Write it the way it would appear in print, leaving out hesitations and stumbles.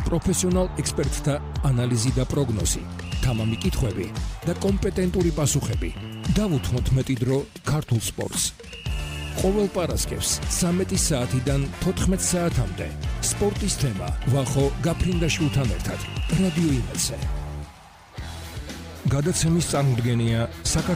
პროფესიონალ ექსპერტთა ანალიზი და პროგნოზი, თამამი კითხვები და კომპეტენტური პასუხები. დავუთმოთ მეტი დრო ქართულ სპორტს. ყოველ პარასკევს 13 საათიდან 14 საათამდე სპორტის თემა ვახო გაფრინდაშვილთან ერთად რადიო იმედზე. გადაცემის წარმოდგენია